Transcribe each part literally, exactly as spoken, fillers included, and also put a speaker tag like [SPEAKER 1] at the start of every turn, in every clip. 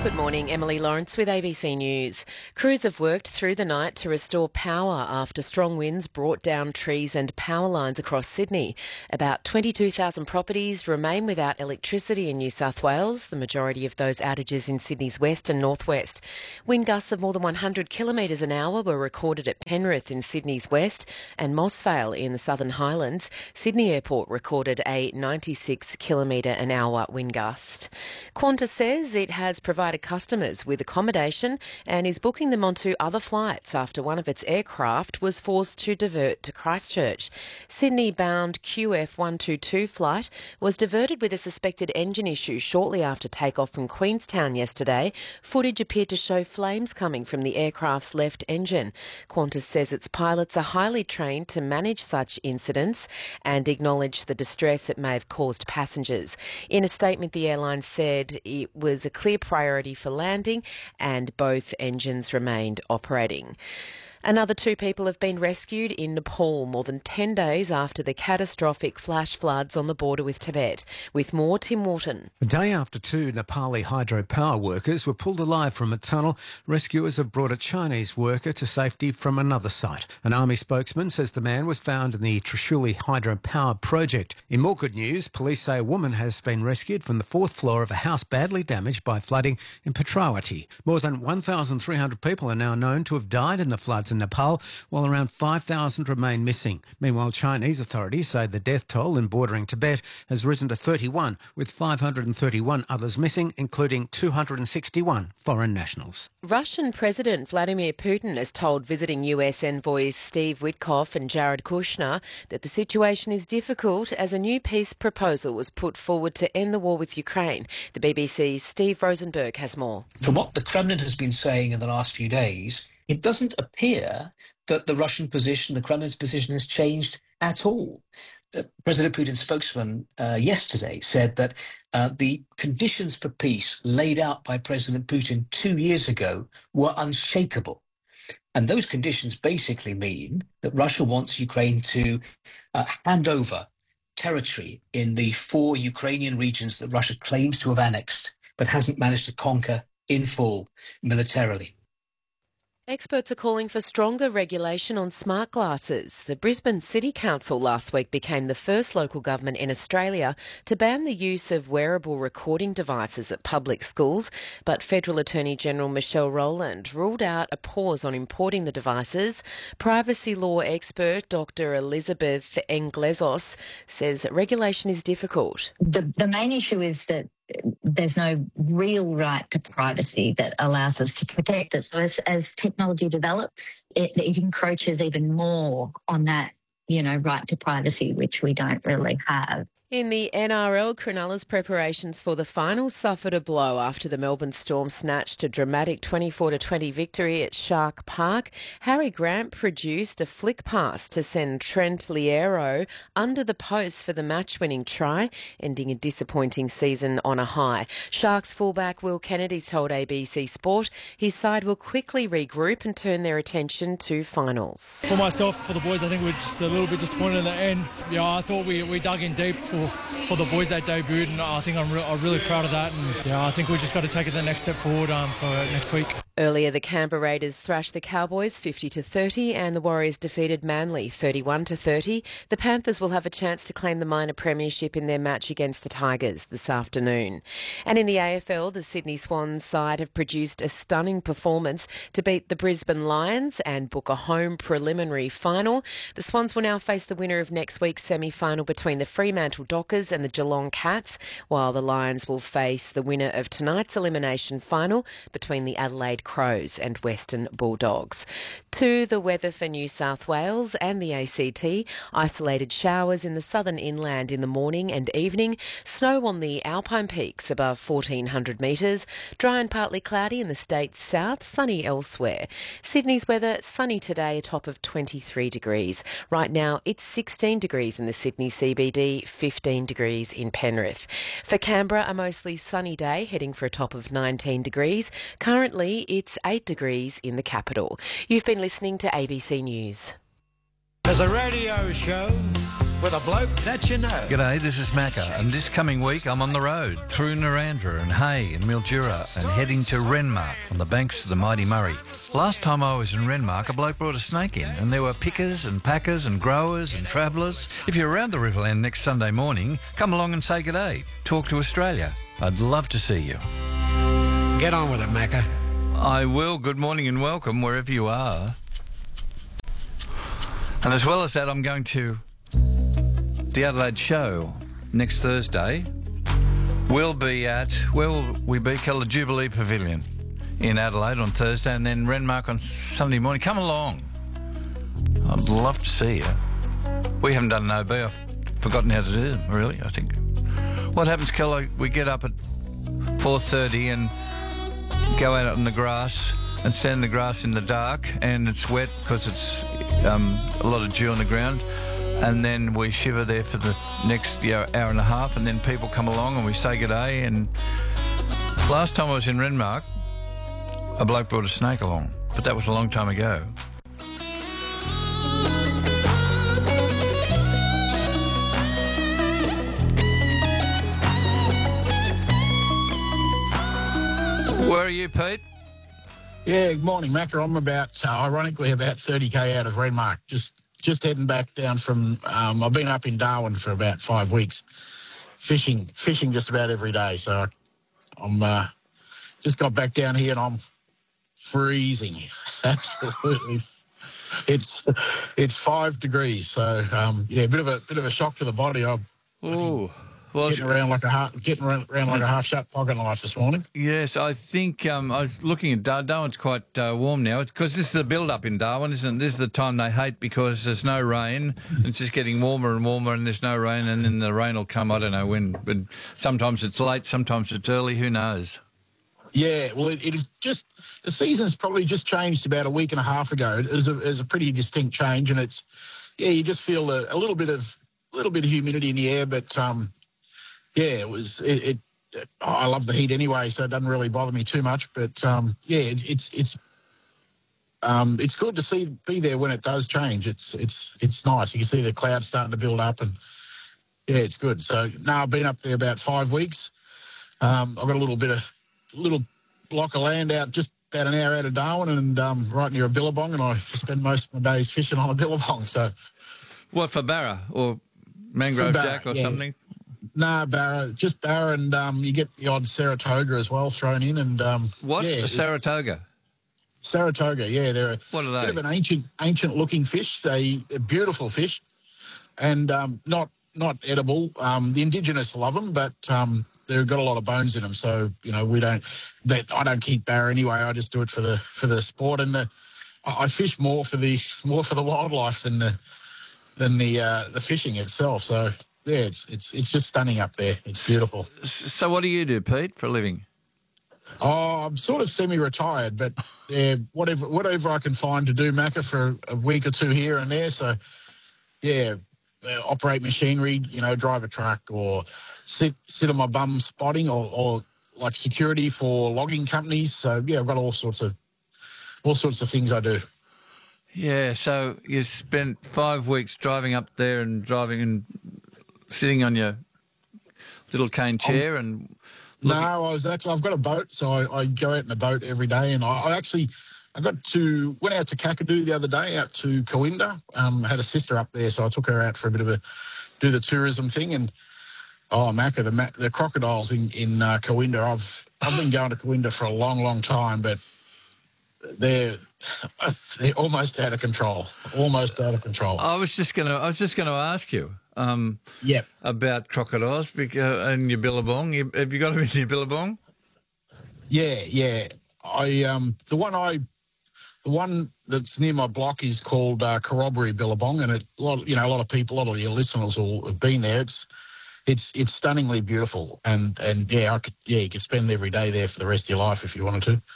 [SPEAKER 1] Good morning, Emily Lawrence with A B C News. Crews have worked through the night to restore power after strong winds brought down trees and power lines across Sydney. About twenty-two thousand properties remain without electricity in New South Wales, the majority of those outages in Sydney's west and northwest. Wind gusts of more than one hundred kilometres an hour were recorded at Penrith in Sydney's west and Mossvale in the Southern Highlands. Sydney Airport recorded a ninety-six kilometre an hour wind gust. Qantas says it has provided customers with accommodation and is booking them onto other flights after one of its aircraft was forced to divert to Christchurch. Sydney-bound Q F one twenty-two flight was diverted with a suspected engine issue shortly after takeoff from Queenstown yesterday. Footage appeared to show flames coming from the aircraft's left engine. Qantas says its pilots are highly trained to manage such incidents and acknowledge the distress it may have caused passengers. In a statement, the airline said it was a clear priority for landing and both engines remained operating. Another two people have been rescued in Nepal more than ten days after the catastrophic flash floods on the border with Tibet. With more, Tim Wharton.
[SPEAKER 2] A day after two Nepali hydropower workers were pulled alive from a tunnel, rescuers have brought a Chinese worker to safety from another site. An army spokesman says the man was found in the Trishuli hydropower project. In more good news, police say a woman has been rescued from the fourth floor of a house badly damaged by flooding in Petrawati. More than one thousand three hundred people are now known to have died in the floods in Nepal, while around five thousand remain missing. Meanwhile, Chinese authorities say the death toll in bordering Tibet has risen to thirty-one, with five hundred thirty-one others missing, including two hundred sixty-one foreign nationals.
[SPEAKER 1] Russian President Vladimir Putin has told visiting U S envoys Steve Witkoff and Jared Kushner that the situation is difficult as a new peace proposal was put forward to end the war with Ukraine. The B B C's Steve Rosenberg has more.
[SPEAKER 3] From what the Kremlin has been saying in the last few days, it doesn't appear that the Russian position, the Kremlin's position, has changed at all. Uh, President Putin's spokesman uh, yesterday said that uh, the conditions for peace laid out by President Putin two years ago were unshakable. And those conditions basically mean that Russia wants Ukraine to uh, hand over territory in the four Ukrainian regions that Russia claims to have annexed, but hasn't managed to conquer in full militarily.
[SPEAKER 1] Experts are calling for stronger regulation on smart glasses. The Brisbane City Council last week became the first local government in Australia to ban the use of wearable recording devices at public schools, but Federal Attorney General Michelle Rowland ruled out a pause on importing the devices. Privacy law expert Doctor Elizabeth Englezos says regulation is difficult.
[SPEAKER 4] The, the main issue is that there's no real right to privacy that allows us to protect it. So as, as technology develops, it, it encroaches even more on that, you know, right to privacy, which we don't really have.
[SPEAKER 1] In the N R L, Cronulla's preparations for the finals suffered a blow after the Melbourne Storm snatched a dramatic twenty-four to twenty victory at Shark Park. Harry Grant produced a flick pass to send Trent Liero under the post for the match-winning try, ending a disappointing season on a high. Sharks fullback Will Kennedy told A B C Sport his side will quickly regroup and turn their attention to finals.
[SPEAKER 5] For myself, for the boys, I think we're just a little bit disappointed in the end. Yeah, I thought we, we dug in deep for for the boys that debuted, and I think I'm, re- I'm really proud of that. And yeah, I think we just got to take it the next step forward um, for next week.
[SPEAKER 1] Earlier, the Canberra Raiders thrashed the Cowboys fifty to thirty and the Warriors defeated Manly thirty-one to thirty. The Panthers will have a chance to claim the minor premiership in their match against the Tigers this afternoon. And in the A F L, the Sydney Swans side have produced a stunning performance to beat the Brisbane Lions and book a home preliminary final. The Swans will now face the winner of next week's semi-final between the Fremantle Dockers and the Geelong Cats, while the Lions will face the winner of tonight's elimination final between the Adelaide Crows and Western Bulldogs. To the weather for New South Wales and the A C T, isolated showers in the southern inland in the morning and evening, snow on the Alpine peaks above fourteen hundred metres, dry and partly cloudy in the state's south, sunny elsewhere. Sydney's weather, sunny today, a top of twenty-three degrees. Right now it's sixteen degrees in the Sydney C B D, fifteen degrees in Penrith. For Canberra, a mostly sunny day, heading for a top of nineteen degrees. Currently it's eight degrees in the capital. You've been listening to A B C News.
[SPEAKER 6] There's a radio show
[SPEAKER 2] with a bloke that you know.
[SPEAKER 6] G'day, this is Macca, and this coming week I'm on the road through Narandra and Hay and Mildura and heading to Renmark on the banks of the mighty Murray. Last time I was in Renmark, a bloke brought a snake in, and there were pickers and packers and growers and travellers. If you're around the Riverland next Sunday morning, come along and say g'day. Talk to Australia. I'd love to see you.
[SPEAKER 2] Get on with it, Macca.
[SPEAKER 6] I will. Good morning and welcome wherever you are. And as well as that, I'm going to the Adelaide show next Thursday. We'll be at, where will we be? Keller Jubilee Pavilion in Adelaide on Thursday, and then Renmark on Sunday morning. Come along. I'd love to see you. We haven't done an O B. I've forgotten how to do them, really, I think. What happens, Keller, we get up at four thirty and go out on the grass and stand in the grass in the dark, and it's wet because it's um, a lot of dew on the ground, and then we shiver there for the next you know, hour and a half, and then people come along and we say good day. And last time I was in Renmark, a bloke brought a snake along, but that was a long time ago. Where are you, Pete?
[SPEAKER 7] Yeah, good morning, Macca. I'm about, uh, ironically, about thirty k out of Renmark. Just just heading back down from, um, I've been up in Darwin for about five weeks, fishing fishing just about every day. So I'm uh, just got back down here and I'm freezing. Absolutely. It's it's five degrees. So, um, yeah, a bit of a bit of a shock to the body. I'm
[SPEAKER 6] Ooh. Well,
[SPEAKER 7] getting around like a half, getting around, around like a half-shut pocket knife this morning.
[SPEAKER 6] Yes, I think um, I was looking at Dar- Darwin's quite uh, warm now. It's because this is the build-up in Darwin, isn't it? This is the time they hate because there's no rain. It's just getting warmer and warmer, and there's no rain, and then the rain will come. I don't know when, but sometimes it's late, sometimes it's early. Who knows?
[SPEAKER 7] Yeah, well, it, it is just the season's probably just changed about a week and a half ago. It was a, it was a pretty distinct change, and it's yeah, you just feel a, a little bit of a little bit of humidity in the air, but um. Yeah, it was. It, it. I love the heat anyway, so it doesn't really bother me too much. But um, yeah, it, it's it's um, it's good to see be there when it does change. It's it's it's nice. You can see the clouds starting to build up, and yeah, it's good. So now I've been up there about five weeks. Um, I've got a little bit of little block of land out just about an hour out of Darwin, and um, right near a billabong, and I spend most of my days fishing on a billabong. So,
[SPEAKER 6] what for barra or mangrove
[SPEAKER 7] barra,
[SPEAKER 6] jack or
[SPEAKER 7] yeah.
[SPEAKER 6] something?
[SPEAKER 7] Nah, barra, just barra, and um, you get the odd Saratoga as well thrown in. And um,
[SPEAKER 6] what
[SPEAKER 7] yeah,
[SPEAKER 6] a Saratoga?
[SPEAKER 7] Saratoga, yeah, they're a
[SPEAKER 6] what are they?
[SPEAKER 7] bit of an ancient, ancient-looking fish. They a beautiful fish, and um, not not edible. Um, the indigenous love them, but um, they've got a lot of bones in them. So you know, we don't. That I don't keep barra anyway. I just do it for the for the sport, and the, I, I fish more for the more for the wildlife than the than the uh, the fishing itself. So. Yeah, it's it's it's just stunning up there. It's beautiful.
[SPEAKER 6] So what do you do, Pete, for a living?
[SPEAKER 7] Oh, I'm sort of semi-retired, but yeah, whatever whatever I can find to do, Macca, for a week or two here and there. So, yeah, uh, operate machinery, you know, drive a truck or sit sit on my bum spotting or, or like security for logging companies. So, yeah, I've got all sorts of all sorts of things I do.
[SPEAKER 6] Yeah, so you spent five weeks driving up there and driving and sitting on your little cane chair um, and...
[SPEAKER 7] No, I was actually... I've got a boat, so I, I go out in a boat every day, and I, I actually... I got to... Went out to Kakadu the other day, out to Coimbra. Um, I had a sister up there, so I took her out for a bit of a... do the tourism thing, and... Oh, Macca, the, the crocodiles in, in uh, Coimbra, I've, I've been going to Coimbra for a long, long time, but they're... they're almost out of control. Almost out of control.
[SPEAKER 6] I was just going to... I was just going to ask you... Um,
[SPEAKER 7] yep.
[SPEAKER 6] About crocodiles because, and your billabong. You, have you got them in your billabong?
[SPEAKER 7] Yeah, yeah. I um the one I the one that's near my block is called uh, Corroboree Billabong, and it, a lot you know a lot of people, a lot of your listeners will have been there. It's it's it's stunningly beautiful, and and yeah, I could yeah you could spend every day there for the rest of your life if you wanted to.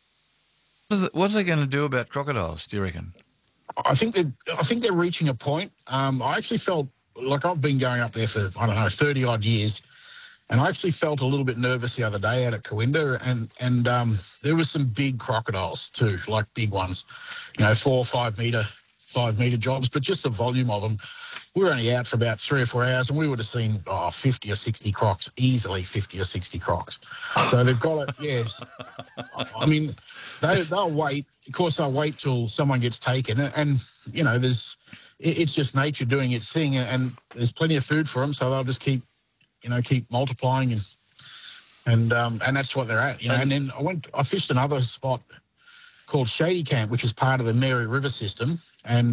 [SPEAKER 6] What is it, what's they going to do about crocodiles? Do you reckon?
[SPEAKER 7] I think they I think they're reaching a point. Um, I actually felt. Like I've been going up there for, I don't know, thirty odd years. And I actually felt a little bit nervous the other day out at Coimbra, and, and um, there was some big crocodiles too, like big ones, you know, four or five metre five metre jobs, but just the volume of them. We were only out for about three or four hours, and we would have seen oh, fifty or sixty crocs, easily fifty or sixty crocs. So they've got it, yes. I mean, they, they'll wait. Of course, they'll wait till someone gets taken. And, you know, there's it's just nature doing its thing, and there's plenty of food for them, so they'll just keep, you know, keep multiplying, and and um, and that's what they're at, you know. And then I went, I fished another spot called Shady Camp, which is part of the Mary River system, and